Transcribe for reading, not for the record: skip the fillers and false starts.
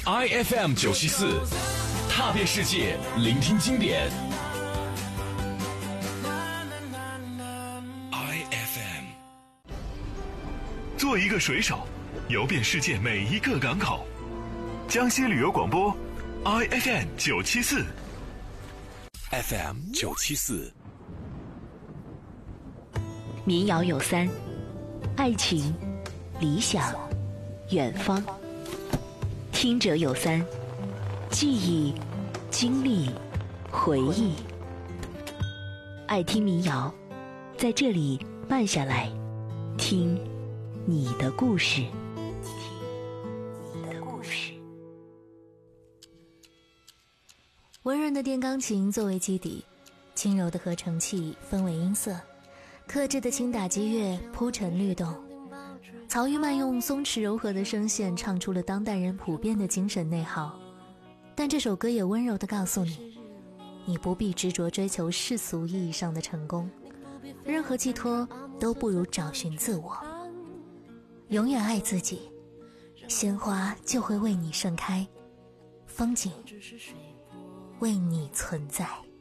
IFM 974，踏遍世界，聆听经典。IFM， 做一个水手，游遍世界每一个港口。江西旅游广播 IFM 974 FM 974。 民谣有三：爱情、理想、远方。听者有三：记忆、经历、回忆。爱听民谣，在这里慢下来，听你的故事。 温润的电钢琴作为基底，轻柔的合成器分为音色，克制的轻打击乐铺陈律动。曹玉曼用松弛柔和的声线唱出了当代人普遍的精神内耗，但这首歌也温柔地告诉你，你不必执着追求世俗意义上的成功，任何寄托都不如找寻自我。永远爱自己，鲜花就会为你盛开，风景为你存在。